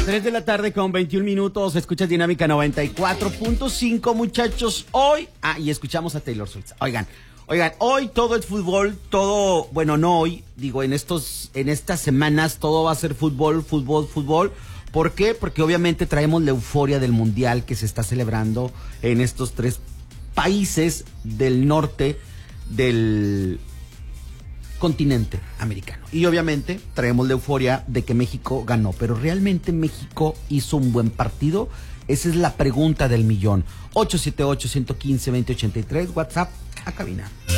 3 de la tarde con 21 minutos, escuchas Dinámica 94.5, muchachos. Hoy, y escuchamos a Taylor Swift. Oigan, hoy todo es fútbol, bueno, no hoy, digo, en estas semanas todo va a ser fútbol. ¿Por qué? Porque obviamente traemos la euforia del mundial que se está celebrando en estos 3 países del norte del continente americano. Y obviamente traemos la euforia de que México ganó, pero ¿realmente México hizo un buen partido? Esa es la pregunta del millón. 878-115-2083, WhatsApp a cabina.